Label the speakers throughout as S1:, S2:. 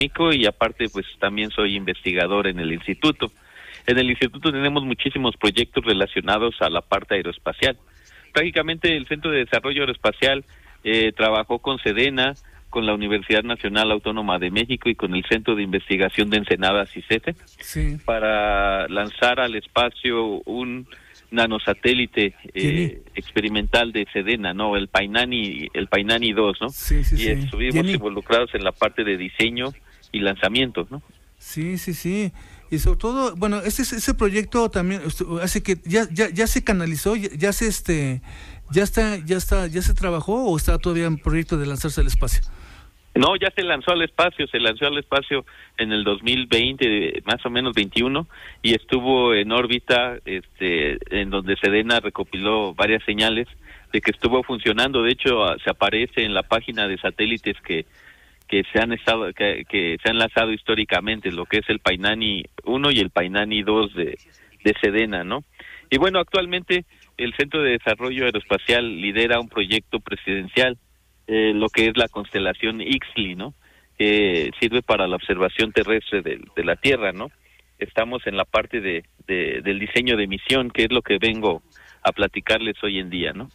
S1: y aparte pues también soy investigador en el instituto. En el instituto tenemos muchísimos proyectos relacionados a la parte aeroespacial. Prácticamente el Centro de Desarrollo Aeroespacial trabajó con SEDENA, con la Universidad Nacional Autónoma de México y con el Centro de Investigación de Ensenada, CICETE,
S2: Sí.
S1: para lanzar al espacio un nanosatélite experimental de SEDENA, ¿no? El Painani 2, ¿no?
S2: Sí, sí,
S1: Y
S2: sí.
S1: estuvimos involucrados en la parte de diseño y lanzamiento, ¿no?
S2: Sí, sí, sí. Y sobre todo, bueno, ese proyecto también hace que ya se canalizó, ya se ya se trabajó, o está todavía en proyecto de lanzarse al espacio.
S1: No, ya se lanzó al espacio en el 2020, más o menos 21, y estuvo en órbita, en donde SEDENA recopiló varias señales de que estuvo funcionando. De hecho, se aparece en la página de satélites que se han lanzado históricamente, lo que es el Painani 1 y el Painani 2 de SEDENA, ¿no? Y bueno, actualmente el Centro de Desarrollo Aeroespacial lidera un proyecto presidencial, lo que es la constelación Ixtli, ¿no? Que sirve para la observación terrestre de la Tierra, ¿no? Estamos en la parte del diseño de misión, que es lo que vengo a platicarles hoy en día, ¿no?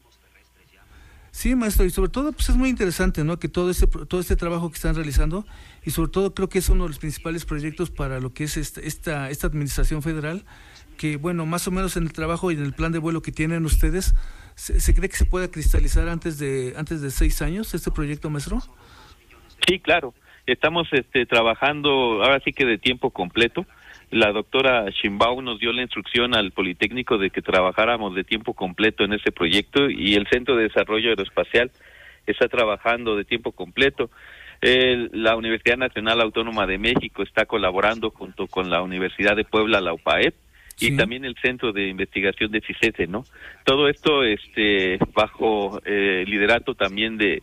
S2: Sí, maestro, y sobre todo pues es muy interesante, ¿no? Que todo este trabajo que están realizando, y sobre todo creo que es uno de los principales proyectos para lo que es esta administración federal, que bueno, más o menos en el trabajo y en el plan de vuelo que tienen ustedes, ¿se cree que se pueda cristalizar antes de 6 años este proyecto, maestro?
S1: Sí, claro. Estamos trabajando ahora sí que de tiempo completo. La doctora Shimbao nos dio la instrucción al Politécnico de que trabajáramos de tiempo completo en ese proyecto, y el Centro de Desarrollo Aeroespacial está trabajando de tiempo completo. La Universidad Nacional Autónoma de México está colaborando junto con la Universidad de Puebla, la UPAEP, y
S2: Sí.
S1: también el Centro de Investigación de CICETE, ¿no? Todo esto bajo liderato también de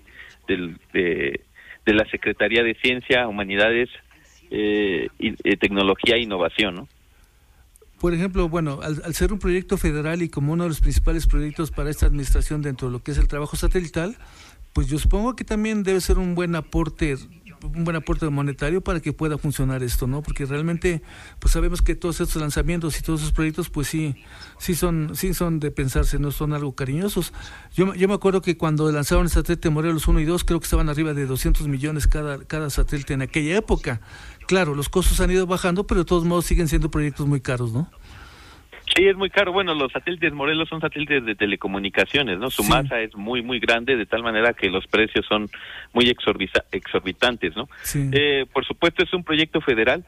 S1: la Secretaría de Ciencia, Humanidades, Tecnología e Innovación, ¿no?
S2: Por ejemplo, bueno, al ser un proyecto federal y como uno de los principales proyectos para esta administración dentro de lo que es el trabajo satelital, pues yo supongo que también debe ser un buen aporte monetario para que pueda funcionar esto, ¿no? Porque realmente pues sabemos que todos estos lanzamientos y todos esos proyectos pues sí son de pensarse, no son algo cariñosos. Yo me acuerdo que cuando lanzaron el satélite Morelos 1 y 2, creo que estaban arriba de 200 millones cada satélite en aquella época. Claro, los costos han ido bajando, pero de todos modos siguen siendo proyectos muy caros, ¿no?
S1: Sí, es muy caro. Bueno, los satélites Morelos son satélites de telecomunicaciones, ¿no? Su masa es muy, muy grande, de tal manera que los precios son muy exorbitantes, ¿no?
S2: Sí.
S1: Por supuesto, es un proyecto federal,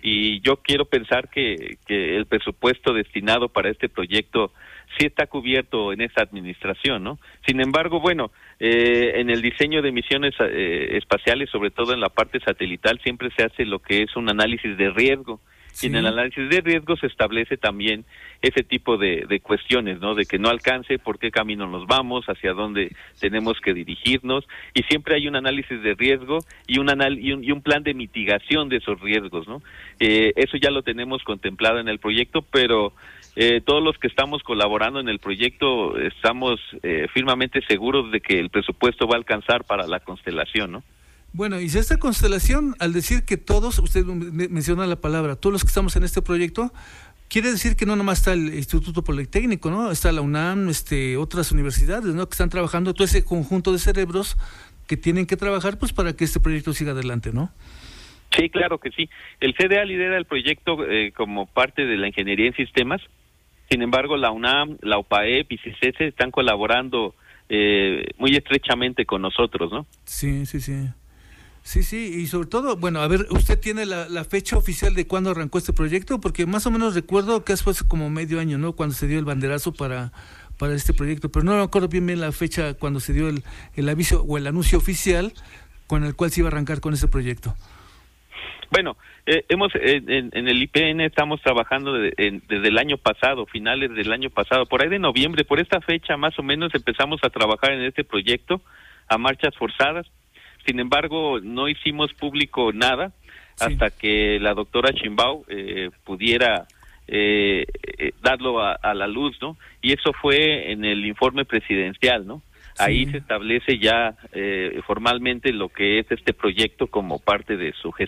S1: y yo quiero pensar que el presupuesto destinado para este proyecto sí está cubierto en esta administración, ¿no? Sin embargo, bueno, en el diseño de misiones espaciales, sobre todo en la parte satelital, siempre se hace lo que es un análisis de riesgo. Sí. Y en el análisis de riesgo se establece también ese tipo de cuestiones, ¿no? De que no alcance, por qué camino nos vamos, hacia dónde tenemos que dirigirnos, y siempre hay un análisis de riesgo y un plan de mitigación de esos riesgos, ¿no? Eso ya lo tenemos contemplado en el proyecto, pero todos los que estamos colaborando en el proyecto estamos firmemente seguros de que el presupuesto va a alcanzar para la constelación, ¿no?
S2: Bueno, y si esta constelación, al decir que todos, usted menciona la palabra, todos los que estamos en este proyecto, quiere decir que no nomás está el Instituto Politécnico, ¿no? Está la UNAM, otras universidades, ¿no? Que están trabajando, todo ese conjunto de cerebros que tienen que trabajar, pues, para que este proyecto siga adelante, ¿no?
S1: Sí, claro que sí. El CDA lidera el proyecto como parte de la ingeniería en sistemas. Sin embargo, la UNAM, la UPAEP y CICETE están colaborando muy estrechamente con nosotros, ¿no?
S2: Sí, sí, sí. Sí, sí, y sobre todo, bueno, a ver, ¿usted tiene la fecha oficial de cuándo arrancó este proyecto? Porque más o menos recuerdo que fue hace como medio año, ¿no? Cuando se dio el banderazo para este proyecto, pero no me acuerdo bien la fecha cuando se dio el aviso o el anuncio oficial con el cual se iba a arrancar con ese proyecto.
S1: Bueno, en el IPN estamos trabajando desde el año pasado, finales del año pasado, por ahí de noviembre, por esta fecha más o menos empezamos a trabajar en este proyecto a marchas forzadas. Sin embargo, no hicimos público nada hasta que la doctora Shimbao pudiera darlo a la luz, ¿no? Y eso fue en el informe presidencial, ¿no? Ahí se establece ya formalmente lo que es este proyecto como parte de su gestión.